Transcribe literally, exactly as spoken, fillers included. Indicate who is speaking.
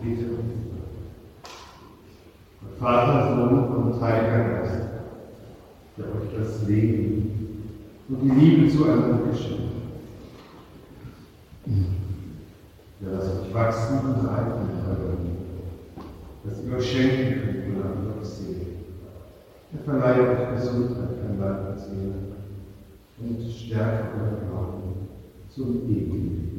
Speaker 1: Bitte. Vater, Sohn und Heiliger Geist, der euch das Leben und die Liebe zueinander geschenkt hat. Der lasst euch wachsen und reifen mit eurer Liebe, dass ihr euch schenken könnt, wonach ihr euch seht. Er verleiht euch Gesundheit an Leib und Seele und stärkt euren Glauben zum ewigen Leben.